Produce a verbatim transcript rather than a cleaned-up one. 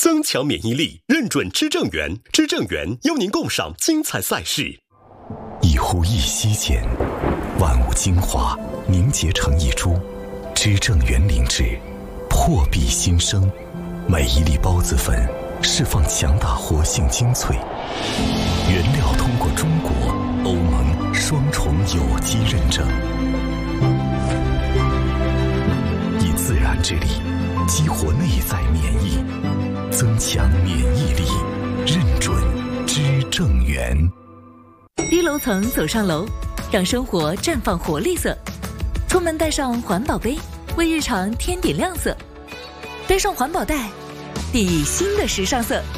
增强免疫力，认准知正源，知正源邀您共赏精彩赛事。 一呼一吸间，万物精华凝结成一株，知正源灵芝破壁新生，每一粒孢子粉释放强大活性精粹，原料通过中国、欧盟双重有机认证，以自然之力激活内在免疫，增强免疫力，认准知正源。 低楼层走上楼，让生活绽放活力色。出门带上环保杯，为日常添点亮色。背上环保袋，砥砺新的时尚色。